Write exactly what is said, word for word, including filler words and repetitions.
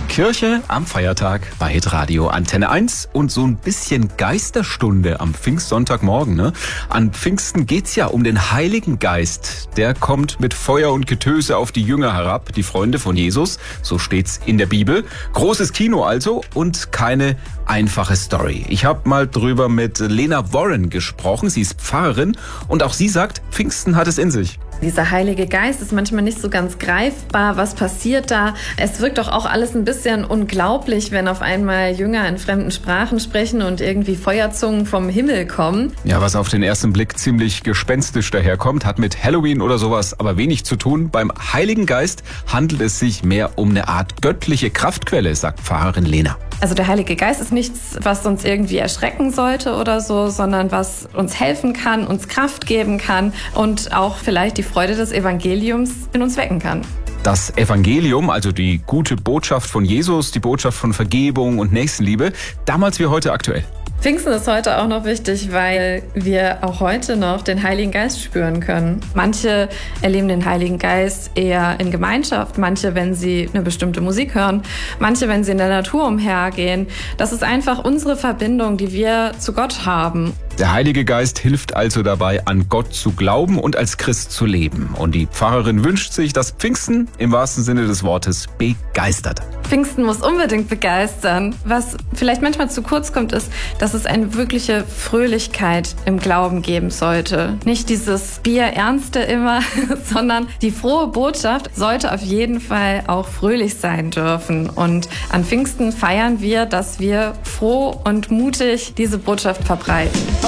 Kirche am Feiertag bei Hitradio Antenne eins und so ein bisschen Geisterstunde am Pfingstsonntagmorgen. Ne? An Pfingsten geht's ja um den Heiligen Geist. Der kommt mit Feuer und Getöse auf die Jünger herab, die Freunde von Jesus. So steht's in der Bibel. Großes Kino also und keine einfache Story. Ich habe mal drüber mit Lena Warren gesprochen. Sie ist Pfarrerin und auch sie sagt, Pfingsten hat es in sich. Dieser Heilige Geist ist manchmal nicht so ganz greifbar. Was passiert da? Es wirkt doch auch alles ein bisschen unglaublich, wenn auf einmal Jünger in fremden Sprachen sprechen und irgendwie Feuerzungen vom Himmel kommen. Ja, was auf den ersten Blick ziemlich gespenstisch daherkommt, hat mit Halloween oder sowas aber wenig zu tun. Beim Heiligen Geist handelt es sich mehr um eine Art göttliche Kraftquelle, sagt Pfarrerin Lena. Also der Heilige Geist ist nichts, was uns irgendwie erschrecken sollte oder so, sondern was uns helfen kann, uns Kraft geben kann und auch vielleicht die Freude des Evangeliums in uns wecken kann. Das Evangelium, also die gute Botschaft von Jesus, die Botschaft von Vergebung und Nächstenliebe, damals wie heute aktuell. Pfingsten ist heute auch noch wichtig, weil wir auch heute noch den Heiligen Geist spüren können. Manche erleben den Heiligen Geist eher in Gemeinschaft, manche, wenn sie eine bestimmte Musik hören, manche, wenn sie in der Natur umhergehen. Das ist einfach unsere Verbindung, die wir zu Gott haben. Der Heilige Geist hilft also dabei, an Gott zu glauben und als Christ zu leben. Und die Pfarrerin wünscht sich, dass Pfingsten im wahrsten Sinne des Wortes begeistert. Pfingsten muss unbedingt begeistern. Was vielleicht manchmal zu kurz kommt, ist, dass es eine wirkliche Fröhlichkeit im Glauben geben sollte. Nicht dieses Bierernste immer, sondern die frohe Botschaft sollte auf jeden Fall auch fröhlich sein dürfen. Und an Pfingsten feiern wir, dass wir froh und mutig diese Botschaft verbreiten.